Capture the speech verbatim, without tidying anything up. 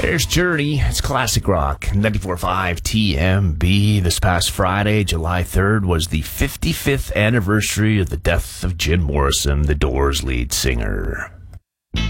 There's Journey. It's classic rock. ninety-four point five T M B. This past Friday, July third, was the fifty-fifth anniversary of the death of Jim Morrison, the Doors lead singer.